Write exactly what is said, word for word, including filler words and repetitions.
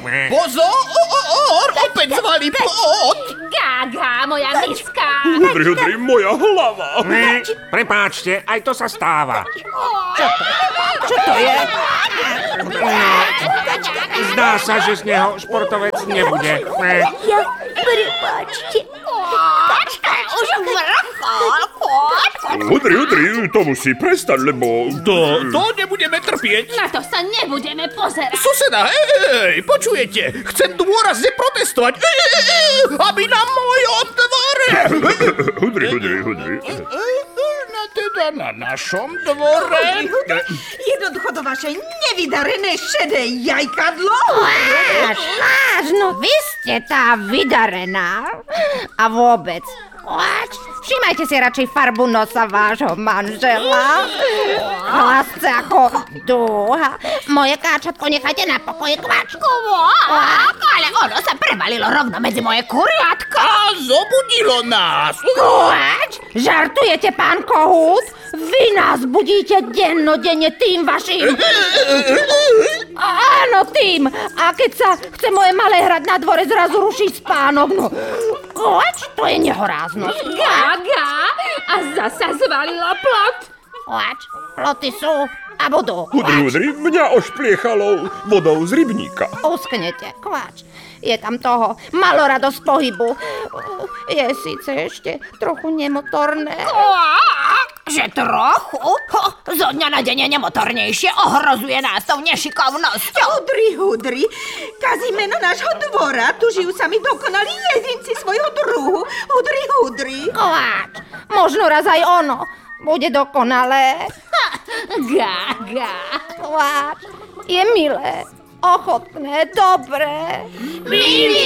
Pozor, opäť zvali plot. Gága, moja miska. Hudri, hudri, moja hlava. Prepáčte, aj to sa stáva. Čo to je? Zdá sa, že z neho športovec nebude. Ja, prepáčte. Počkaj, už vrchol, choď. Hudri, hudri, to musí prestať, lebo... To, to nebudeme trpieť. Na to sa nebudeme pozerať. Suseda, hej, počujete? Chcem dôrazne protestovať, ej, aby na mojom dvore. Hudri, hudri, hudri. Na teda na našom dvore. Jednoducho to vaše nevydarené šedé jajkadlo. Láž, láž, no vy ste tá vydarená. A vôbec, láž, všímajte si radšej farbu nosa vášho manžela. Hlasce ako dúha. Moje káčatko nechajte na pokoji, kvačku. Ale ono sa prevalilo rovno medzi moje kuriatko. A zobudilo nás. Kvač? Žartujete, pán Kohút? Vy nás budíte dennodenne tým vašim... Áno, tým. A keď sa chce moje malé hrať na dvore, zrazu ruší spánok. No, kvač? To je nehoráznosť. Gága, a zasa zvalilo plot. Kvač? Ploty sú a budú. Hudri, hudri, mňa ošpliechalo vodou z rybníka. Usknete, kvač. Je tam toho maloradosť pohybu. Je síce ešte trochu nemotorné. Že trochu? Ho, zo dňa na deň je nemotornejšie, ohrozuje nás tou nešikovnosťou. Hudri, hudri, kazí meno nášho dvora, tu žijú sami dokonalí jedinci svojho druhu. Hudri, hudri. Kvač, možno raz aj ono bude dokonalé. Gága. Kvač, je milé, ochotné, dobré. Milý